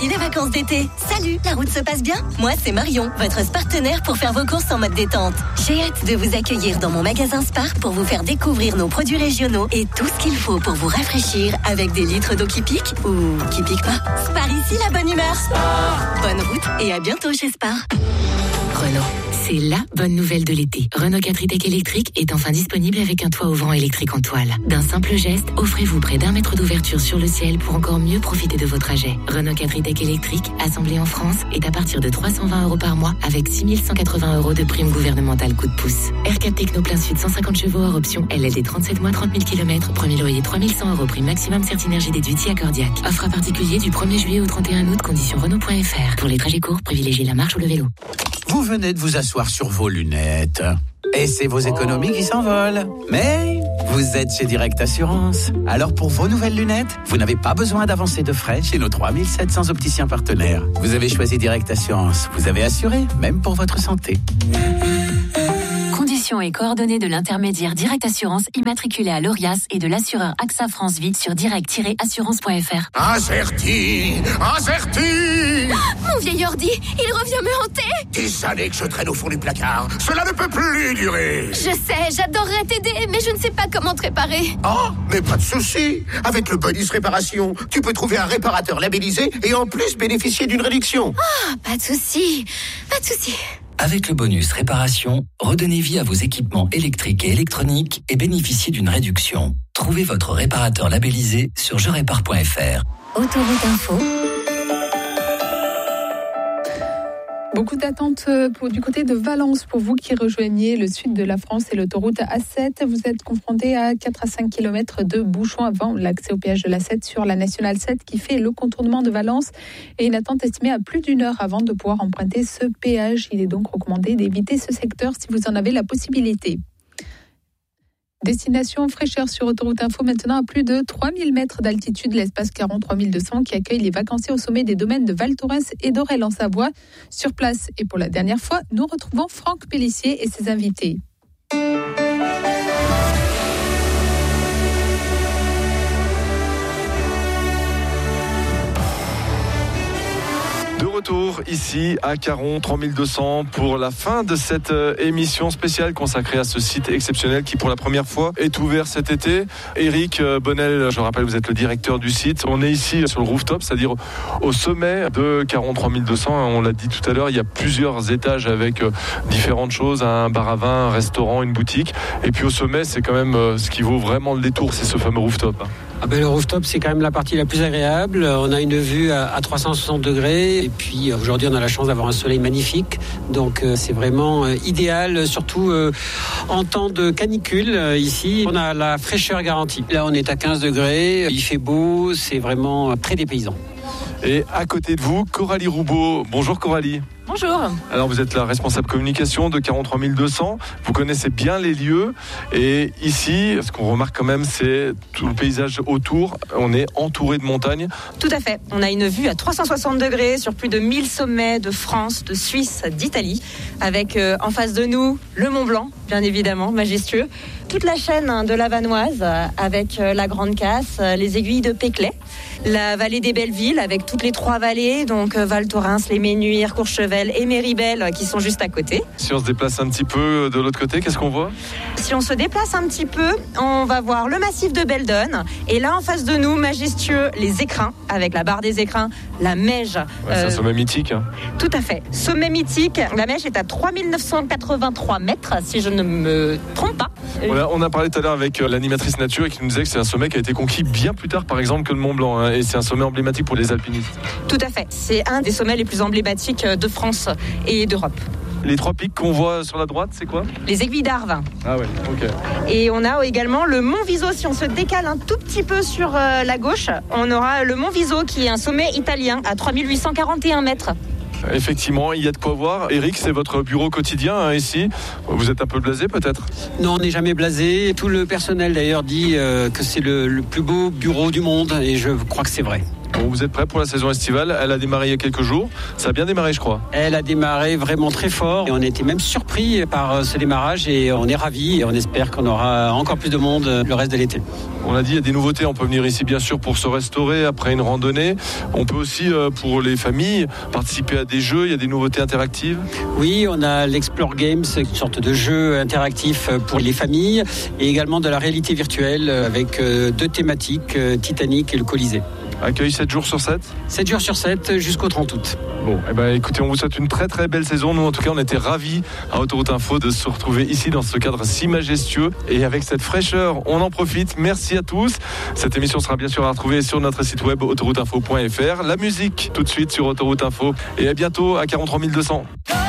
Voici les vacances d'été. Salut, la route se passe bien? Moi, c'est Marion, votre partenaire pour faire vos courses en mode détente. J'ai hâte de vous accueillir dans mon magasin Spar pour vous faire découvrir nos produits régionaux et tout ce qu'il faut pour vous rafraîchir avec des litres d'eau qui piquent ou qui piquent pas. Spar ici, la bonne humeur. Spar. Bonne route et à bientôt chez Spar. Renault, c'est la bonne nouvelle de l'été. Renault 4 e-Tech électrique est enfin disponible avec un toit ouvrant électrique en toile. D'un simple geste, offrez-vous près d'1 mètre d'ouverture sur le ciel pour encore mieux profiter de vos trajets. Renault 4 e-Tech électrique, assemblé en France, est à partir de 320 € par mois avec 6 180 € de prime gouvernementale coup de pouce. R4 Techno plein sud 150 chevaux hors option, LLD 37 mois 30 000 km, premier loyer 3 100 € prime maximum Certinergie déduit accordiaque. Offre à particulier du 1er juillet au 31 août, conditions Renault.fr. Pour les trajets courts, privilégiez la marche ou le vélo. Vous venez de vous asseoir sur vos lunettes. Et c'est vos économies qui s'envolent. Mais vous êtes chez Direct Assurance. Alors pour vos nouvelles lunettes, vous n'avez pas besoin d'avancer de frais chez nos 3700 opticiens partenaires. Vous avez choisi Direct Assurance. Vous avez assuré, même pour votre santé. Conditions et coordonnées de l'intermédiaire Direct Assurance immatriculé à l'ORIAS et de l'assureur AXA France Vie sur direct-assurance.fr. Acerti. Mon vieil ordi, il revient me hanter. Des années que je traîne au fond du placard. Cela ne peut plus durer. Je sais, j'adorerais t'aider, mais je ne sais pas comment te réparer. Oh, mais pas de souci. Avec le bonus réparation, tu peux trouver un réparateur labellisé et en plus bénéficier d'une réduction. Ah, pas de souci. Avec le bonus réparation, redonnez vie à vos équipements électriques et électroniques et bénéficiez d'une réduction. Trouvez votre réparateur labellisé sur jerépare.fr. Autoroute Info. Beaucoup d'attentes du côté de Valence pour vous qui rejoignez le sud de la France et l'autoroute A7. Vous êtes confrontés à 4 à 5 km de bouchons avant l'accès au péage de la 7 sur la Nationale 7 qui fait le contournement de Valence et une attente estimée à plus d'1 heure avant de pouvoir emprunter ce péage. Il est donc recommandé d'éviter ce secteur si vous en avez la possibilité. Destination fraîcheur sur Autoroute Info maintenant à plus de 3000 mètres d'altitude, l'espace Caron 3200 qui accueille les vacanciers au sommet des domaines de Val Thorens et d'Orel en Savoie. Sur place et pour la dernière fois, nous retrouvons Franck Pellissier et ses invités. De retour ici à Caron 3200 pour la fin de cette émission spéciale consacrée à ce site exceptionnel qui pour la première fois est ouvert cet été. Éric Bonnel, je rappelle, vous êtes le directeur du site. On est ici sur le rooftop, c'est-à-dire au sommet de Caron 3200. On l'a dit tout à l'heure, il y a plusieurs étages avec différentes choses, un bar à vin, un restaurant, une boutique. Et puis au sommet, c'est quand même ce qui vaut vraiment le détour, c'est ce fameux rooftop. Le rooftop, c'est quand même la partie la plus agréable. On a une vue à 360 degrés. Et puis aujourd'hui, on a la chance d'avoir un soleil magnifique. Donc c'est vraiment idéal, surtout en temps de canicule. Ici, on a la fraîcheur garantie. Là, on est à 15 degrés. Il fait beau. C'est vraiment très dépaysant. Et à côté de vous, Coralie Roubaud. Bonjour Coralie. Bonjour. Alors vous êtes la responsable communication de Caron 3200. Vous connaissez bien les lieux. Et ici, ce qu'on remarque quand même, c'est tout le paysage autour. On est entouré de montagnes. Tout à fait. On a une vue à 360 degrés sur plus de 1000 sommets de France, de Suisse, d'Italie. Avec en face de nous le Mont Blanc, bien évidemment, majestueux. Toute la chaîne de la Vanoise avec la Grande Casse, les aiguilles de Péclet. La vallée des Bellevilles avec toutes les 3 vallées, donc Val Thorens, les Ménuires, Courchevel et Méribel qui sont juste à côté. Si on se déplace un petit peu de l'autre côté, qu'est-ce qu'on voit ? Si on se déplace un petit peu, on va voir le massif de Beldon. Et là, en face de nous, majestueux, les écrins, avec la barre des écrins, la Meige. C'est un sommet mythique. Tout à fait. Sommet mythique. La Meige est à 3983 mètres, si je ne me trompe pas. Voilà, on a parlé tout à l'heure avec l'animatrice nature et qui nous disait que c'est un sommet qui a été conquis bien plus tard, par exemple, que le Mont Blanc. Et c'est un sommet emblématique pour les alpinistes. Tout à fait. C'est un des sommets les plus emblématiques de France et d'Europe. Les 3 pics qu'on voit sur la droite, c'est quoi ? Les aiguilles d'Arves. Ah ouais, ok. Et on a également le Mont Viso. Si on se décale un tout petit peu sur la gauche, on aura le Mont Viso qui est un sommet italien à 3841 mètres. Effectivement, il y a de quoi voir. Éric, c'est votre bureau quotidien ici. Vous êtes un peu blasé peut-être ? Non, on n'est jamais blasé. Tout le personnel d'ailleurs dit que c'est le plus beau bureau du monde et je crois que c'est vrai. Bon, vous êtes prêts pour la saison estivale? Elle a démarré il y a quelques jours. Ça a bien démarré, je crois. Elle a démarré vraiment très fort et on était même surpris par ce démarrage et on est ravis et on espère qu'on aura encore plus de monde le reste de l'été. On l'a dit, il y a des nouveautés. On peut venir ici bien sûr pour se restaurer après une randonnée. On peut aussi, pour les familles, participer à des jeux. Il y a des nouveautés interactives. Oui, on a l'Explore Games, une sorte de jeu interactif pour les familles et également de la réalité virtuelle avec 2 thématiques, Titanic et le Colisée. Accueil 7 jours sur 7 7 jours sur 7 jusqu'au 30 août. Bon, écoutez, on vous souhaite une très très belle saison. Nous, en tout cas, on était ravis à Autoroute Info de se retrouver ici dans ce cadre si majestueux. Et avec cette fraîcheur, on en profite. Merci à tous. Cette émission sera bien sûr à retrouver sur notre site web autorouteinfo.fr. La musique tout de suite sur Autoroute Info. Et à bientôt à 43 200.